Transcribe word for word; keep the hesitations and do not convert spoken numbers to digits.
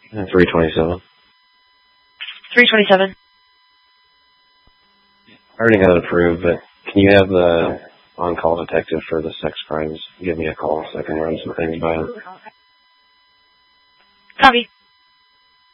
three twenty-seven. three twenty-seven. I already got it approved, but can you have the on-call detective for the sex crimes give me a call so I can run some things by him? Copy.